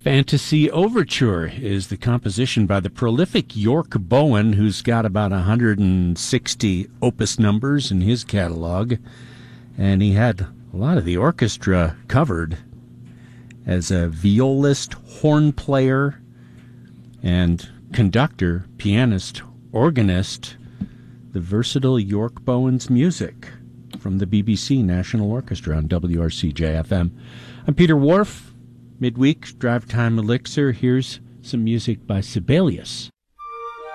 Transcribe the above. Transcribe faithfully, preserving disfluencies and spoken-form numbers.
Fantasy Overture is the composition by the prolific York Bowen, who's got about one hundred sixty opus numbers in his catalog, and he had a lot of the orchestra covered as a violist, horn player, and conductor, pianist, organist. The versatile York Bowen's music from the B B C National Orchestra on W R C J F M. I'm Peter Wharf. Midweek Drive Time Elixir. Here's some music by Sibelius.